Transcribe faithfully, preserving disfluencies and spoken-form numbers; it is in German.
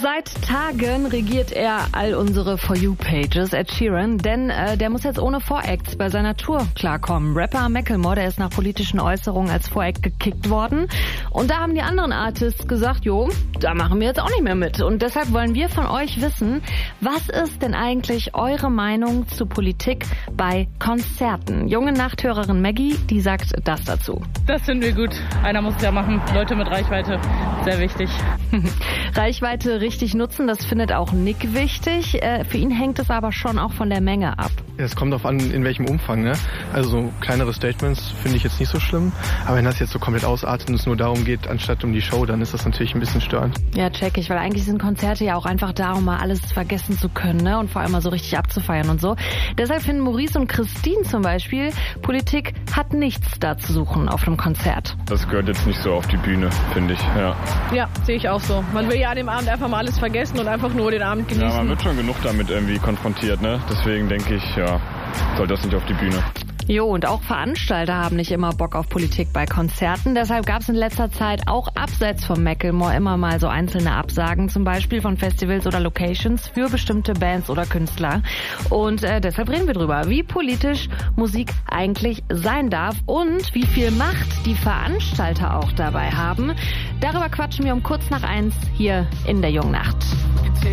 Seit Tagen regiert er all unsere For You-Pages, Ed Sheeran, denn äh, der muss jetzt ohne Voracts bei seiner Tour klarkommen. Rapper Macklemore, der ist nach politischen Äußerungen als Voract gekickt worden. Und da haben die anderen Artists gesagt, jo, da machen wir jetzt auch nicht mehr mit. Und deshalb wollen wir von euch wissen, was ist denn eigentlich eure Meinung zu Politik bei Konzerten? Junge Nachthörerin Maggie, die sagt das dazu. Das finden wir gut. Einer muss es ja machen. Leute mit Reichweite, sehr wichtig. Reichweite richtig nutzen, das findet auch Nick wichtig. Äh, für ihn hängt es aber schon auch von der Menge ab. Ja, es kommt darauf an, in welchem Umfang. Ne? Also so kleinere Statements finde ich jetzt nicht so schlimm. Aber wenn das jetzt so komplett ausartet und es nur darum geht, anstatt um die Show, dann ist das natürlich ein bisschen störend. Ja, check ich, weil eigentlich sind Konzerte ja auch einfach da, um mal alles vergessen zu können, ne? Und vor allem mal so richtig abzufeiern und so. Deshalb finden Maurice und Christine zum Beispiel, Politik hat nichts da zu suchen auf einem Konzert. Das gehört jetzt nicht so auf die Bühne, finde ich. Ja, ja, sehe ich auch so. Man will ja an dem Abend einfach mal alles vergessen und einfach nur den Abend genießen. Ja, man wird schon genug damit irgendwie konfrontiert, ne? Deswegen denke ich, ja, soll das nicht auf die Bühne. Jo, und auch Veranstalter haben nicht immer Bock auf Politik bei Konzerten. Deshalb gab es in letzter Zeit auch abseits von Macklemore immer mal so einzelne Absagen, zum Beispiel von Festivals oder Locations für bestimmte Bands oder Künstler. Und äh, deshalb reden wir drüber, wie politisch Musik eigentlich sein darf und wie viel Macht die Veranstalter auch dabei haben. Darüber quatschen wir um kurz nach eins hier in der Jungen Nacht.